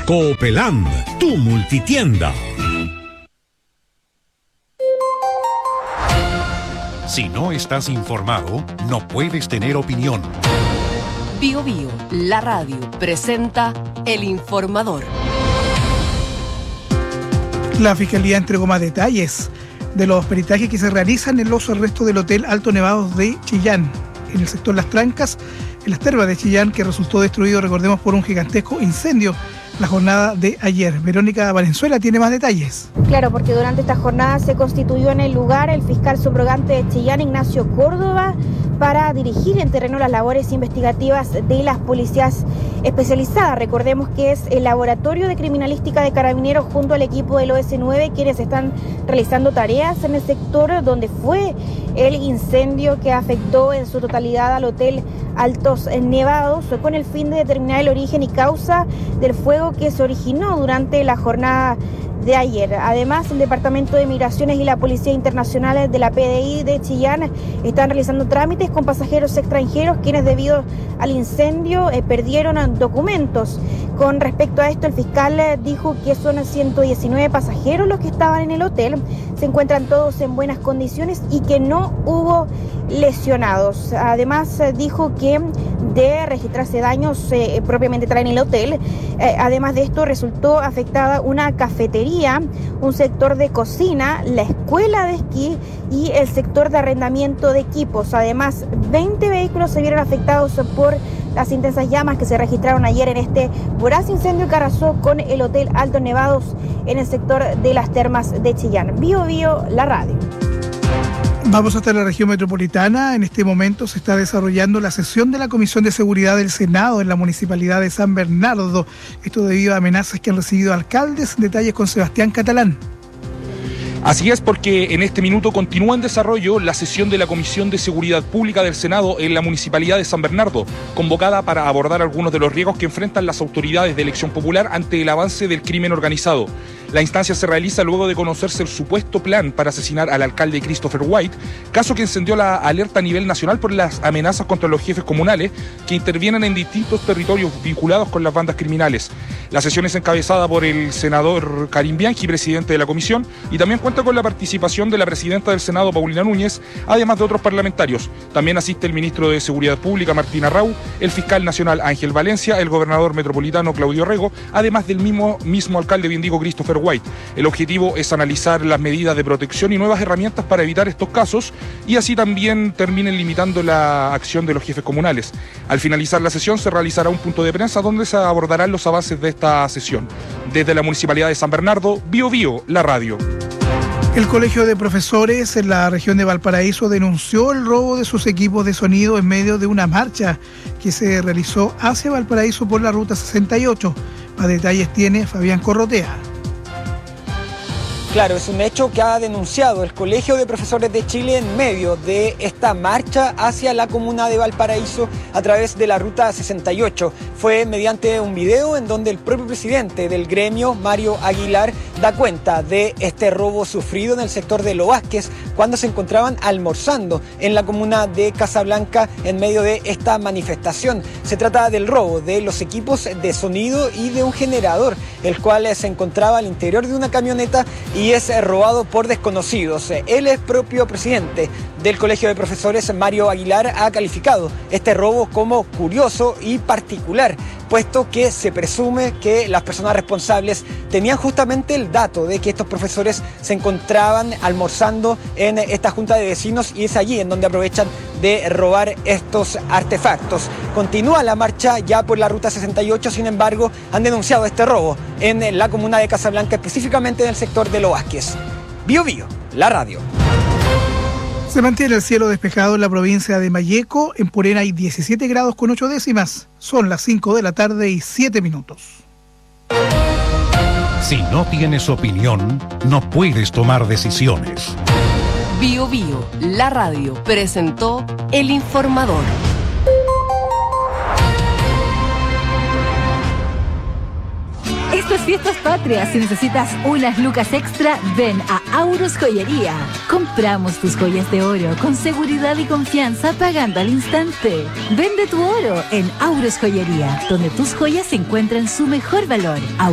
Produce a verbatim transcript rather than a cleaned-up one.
Coopeland, tu multitienda. Si no estás informado, no puedes tener opinión. Bio Bio, la radio, presenta El Informador. La Fiscalía entregó más detalles de los peritajes que se realizan en los restos del Hotel Alto Nevados de Chillán, en el sector Las Trancas, en las termas de Chillán, que resultó destruido, recordemos, por un gigantesco incendio la jornada de ayer. Verónica Valenzuela tiene más detalles. Claro, porque durante esta jornada se constituyó en el lugar el fiscal subrogante de Chillán, Ignacio Córdoba, para dirigir en terreno las labores investigativas de las policías especializadas. Recordemos que es el Laboratorio de Criminalística de Carabineros junto al equipo del O S nueve quienes están realizando tareas en el sector donde fue el incendio que afectó en su totalidad al Hotel Altos Nevados, con el fin de determinar el origen y causa del fuego que se originó durante la jornada de ayer. Además, el Departamento de Migraciones y la Policía Internacional de la P D I de Chillán están realizando trámites con pasajeros extranjeros quienes debido al incendio eh, perdieron documentos. Con respecto a esto, el fiscal eh, dijo que son ciento diecinueve pasajeros los que estaban en el hotel, se encuentran todos en buenas condiciones y que no hubo lesionados. Además, eh, dijo que de registrarse daños eh, propiamente tal en el hotel, eh, además de esto resultó afectada una cafetería, un sector de cocina, la escuela de esquí y el sector de arrendamiento de equipos. Además, veinte vehículos se vieron afectados por las intensas llamas que se registraron ayer en este voraz incendio que arrasó con el Hotel Altos Nevados en el sector de las termas de Chillán. Bio Bio, la radio. Vamos hasta la región metropolitana. En este momento se está desarrollando la sesión de la Comisión de Seguridad del Senado en la Municipalidad de San Bernardo. Esto debido a amenazas que han recibido alcaldes. Detalles con Sebastián Catalán. Así es, porque en este minuto continúa en desarrollo la sesión de la Comisión de Seguridad Pública del Senado en la Municipalidad de San Bernardo, convocada para abordar algunos de los riesgos que enfrentan las autoridades de elección popular ante el avance del crimen organizado. La instancia se realiza luego de conocerse el supuesto plan para asesinar al alcalde Christopher White, caso que encendió la alerta a nivel nacional por las amenazas contra los jefes comunales que intervienen en distintos territorios vinculados con las bandas criminales. La sesión es encabezada por el senador Karim Bianchi, presidente de la comisión, y también cuenta con la participación de la presidenta del Senado, Paulina Núñez, además de otros parlamentarios. También asiste el ministro de Seguridad Pública, Martín Arrau, el fiscal nacional, Ángel Valencia, el gobernador metropolitano, Claudio Rego, además del mismo, mismo alcalde bien digo, Christopher White. El objetivo es analizar las medidas de protección y nuevas herramientas para evitar estos casos y así también terminen limitando la acción de los jefes comunales. Al finalizar la sesión se realizará un punto de prensa donde se abordarán los avances de esta sesión. Desde la Municipalidad de San Bernardo, Bio Bio, la radio. El Colegio de Profesores en la región de Valparaíso denunció el robo de sus equipos de sonido en medio de una marcha que se realizó hacia Valparaíso por la ruta sesenta y ocho. Más detalles tiene Fabián Corrotea. Claro, es un hecho que ha denunciado el Colegio de Profesores de Chile en medio de esta marcha hacia la comuna de Valparaíso a través de la ruta sesenta y ocho. Fue mediante un video en donde el propio presidente del gremio, Mario Aguilar, da cuenta de este robo sufrido en el sector de Lo Vázquez cuando se encontraban almorzando en la comuna de Casablanca en medio de esta manifestación. Se trata del robo de los equipos de sonido y de un generador, el cual se encontraba al interior de una camioneta y y es robado por desconocidos. El ex propio presidente del Colegio de Profesores, Mario Aguilar, ha calificado este robo como curioso y particular, puesto que se presume que las personas responsables tenían justamente el dato de que estos profesores se encontraban almorzando en esta junta de vecinos y es allí en donde aprovechan de robar estos artefactos. Continúa la marcha ya por la ruta sesenta y ocho, sin embargo, han denunciado este robo en la comuna de Casablanca, específicamente en el sector de Lo Vázquez. Bio Bio, la radio. Se mantiene el cielo despejado en la provincia de Malleco. En Purén hay diecisiete grados con ocho décimas. Son las cinco de la tarde y siete minutos. Si no tienes opinión, no puedes tomar decisiones. Bio Bio, la radio, presentó El Informador. Estas fiestas patrias, si necesitas unas lucas extra, ven a Aurus Joyería. Compramos tus joyas de oro con seguridad y confianza pagando al instante. Vende tu oro en Aurus Joyería, donde tus joyas encuentran su mejor valor.